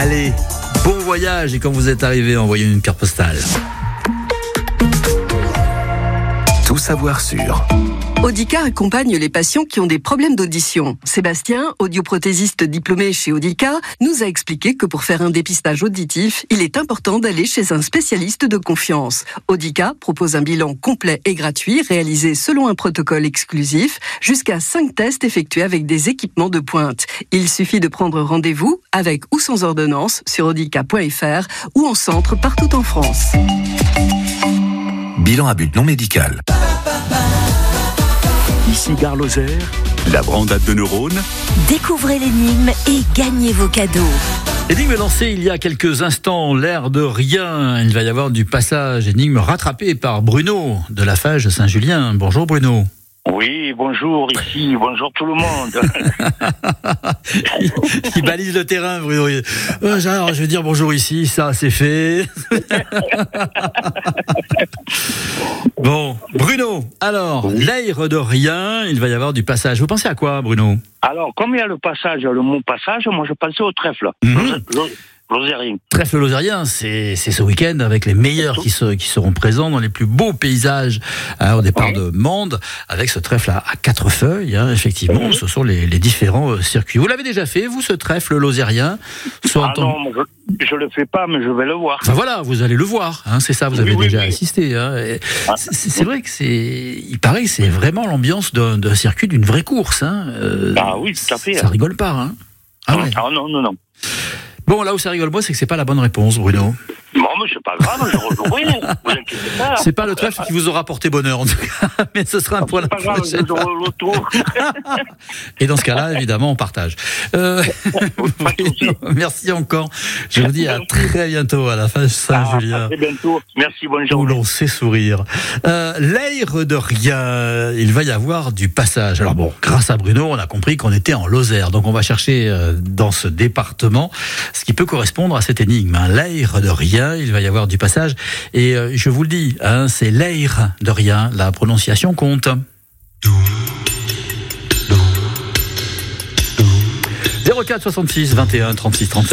Allez, bon voyage et quand vous êtes arrivé, envoyez une carte postale. Tout savoir sur Audica accompagne les patients qui ont des problèmes d'audition. Sébastien, audioprothésiste diplômé chez Audica, nous a expliqué que pour faire un dépistage auditif, il est important d'aller chez un spécialiste de confiance. Audica propose un bilan complet et gratuit réalisé selon un protocole exclusif, jusqu'à 5 tests effectués avec des équipements de pointe. Il suffit de prendre rendez-vous avec ou sans ordonnance sur audica.fr ou en centre partout en France. Bilan à but non médical. Ici Gare Lozère, la brandade de neurones. Découvrez l'énigme et gagnez vos cadeaux. Énigme lancée il y a quelques instants, l'air de rien. Il va y avoir du passage. Énigme rattrapée par Bruno de la Fage Saint-Julien. Bonjour Bruno. Oui, bonjour ici, bonjour tout le monde. Il balise le terrain, Bruno. Alors, je vais dire bonjour ici, ça c'est fait. Bon, Bruno, alors, l'air de rien, il va y avoir du passage. Vous pensez à quoi, Bruno ? Alors, comme il y a le mot passage, moi je pensais au trèfle. Lozérien. Trèfle lozérien, c'est ce week-end avec les meilleurs qui seront présents dans les plus beaux paysages au départ de Mende, avec ce trèfle à 4 feuilles. Effectivement, ce sont les différents circuits. Vous l'avez déjà fait, vous, ce trèfle lozérien non, je le fais pas, mais je vais le voir. Enfin voilà, vous allez le voir, c'est ça, vous avez déjà assisté. C'est vrai que il paraît que c'est vraiment l'ambiance d'un circuit, d'une vraie course. Oui, tout à fait. Ça rigole pas. Ah ouais. Non. Bon, là où ça rigole, moi, c'est que c'est pas la bonne réponse, Bruno. Non, mais c'est pas grave, je rejouerai. Vous inquiétez pas. C'est pas le trèfle qui vous aura porté bonheur, en tout cas. Mais ce sera un point la prochaine. Et dans ce cas-là, évidemment, on partage. Merci encore. Je vous dis à très bientôt à la Fage Saint-Julien. À très bientôt. Merci, bonne journée. Où l'on sait sourire. L'air de rien, il va y avoir du passage. Alors bon, grâce à Bruno, on a compris qu'on était en Lozère. Donc on va chercher dans ce département ce qui peut correspondre à cette énigme. L'air de rien, il va y avoir du passage. Et je vous le dis, c'est l'air de rien. La prononciation compte. 04 66 21 36 37.